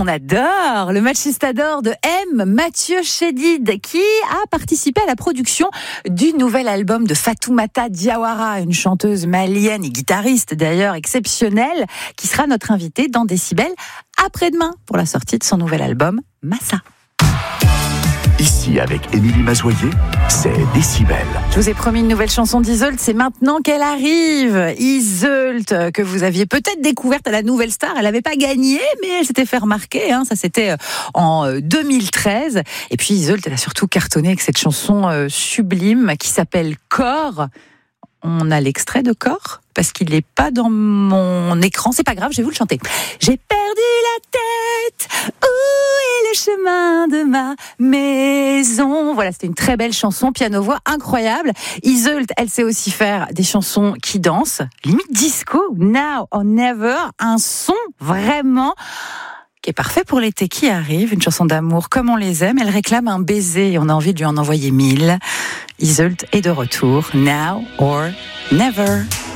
qu'on adore, le Machistador de M. Mathieu Chédid, qui a participé à la production du nouvel album de Fatoumata Diawara, une chanteuse malienne et guitariste d'ailleurs exceptionnelle, qui sera notre invitée dans Décibel après-demain pour la sortie de son nouvel album Massa. Ici, avec Émilie Mazoyer, c'est Décibel. Je vous ai promis une nouvelle chanson d'Iseult, c'est maintenant qu'elle arrive. Iseult, que vous aviez peut-être découverte à la Nouvelle Star, elle n'avait pas gagné, mais elle s'était fait remarquer, ça c'était en 2013. Et puis Iseult, elle a surtout cartonné avec cette chanson sublime qui s'appelle Corps. On a l'extrait de Corps, parce qu'il n'est pas dans mon écran, c'est pas grave, je vais vous le chanter. J'ai perdu la tête, où est le chemin de ma maison? Voilà, c'était une très belle chanson, piano-voix incroyable. Iseult, elle sait aussi faire des chansons qui dansent, limite disco, Now or Never, un son vraiment qui est parfait pour l'été qui arrive, une chanson d'amour comme on les aime. Elle réclame un baiser et on a envie de lui en envoyer 1000. Iseult est de retour, Now or Never.